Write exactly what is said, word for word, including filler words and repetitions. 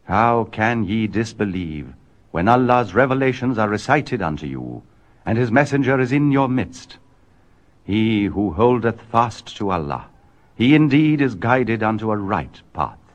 How can ye disbelieve, when Allah's revelations are recited unto you, and his messenger is in your midst? He who holdeth fast to Allah, he indeed is guided unto a right path.